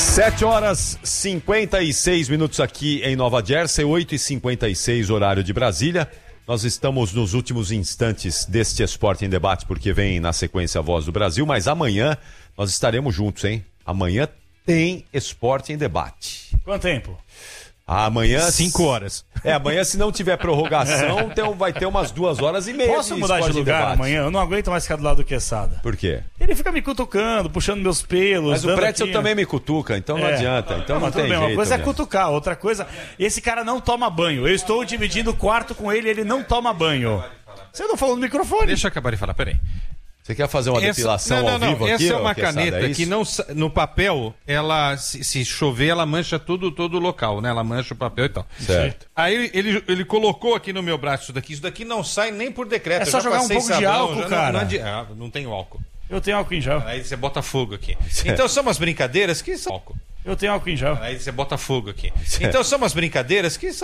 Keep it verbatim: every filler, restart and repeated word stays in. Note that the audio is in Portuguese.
sete horas e cinquenta e seis minutos aqui em Nova Jersey, oito e cinquenta e seis horário de Brasília. Nós estamos nos últimos instantes deste Esporte em Debate, porque vem na sequência a Voz do Brasil, mas amanhã nós estaremos juntos, hein? Amanhã tem Esporte em Debate. Quanto tempo? Amanhã... Cinco horas. É, amanhã se não tiver prorrogação, então vai ter umas duas horas e meia. Posso mudar de lugar amanhã? Eu não aguento mais ficar do lado do Quesada. Por quê? Ele fica me cutucando, puxando meus pelos. Mas o Pretzel aqui... também me cutuca, então não é. adianta. Então não, não tem bem, jeito. Uma coisa né? é cutucar, outra coisa... Esse cara não toma banho. Eu estou dividindo o quarto com ele, ele não toma banho. Você não falou no microfone? Deixa eu acabar de falar, peraí. Você quer fazer uma essa, depilação não, não, ao não, vivo essa aqui? Essa é uma Quesada, caneta é que não, no papel, ela se, se chover, ela mancha tudo, todo o local, né? Ela mancha o papel e tal. Certo. Aí ele, ele, ele colocou aqui no meu braço isso daqui. Isso daqui não sai nem por decreto. É só jogar um pouco sabão, de álcool, cara. Não, não, não, não tem álcool. Eu tenho álcool em gel. Aí você bota fogo aqui. Então são umas brincadeiras que são álcool. Eu tenho álcool em gel. Aí você bota fogo aqui. Então são umas brincadeiras que são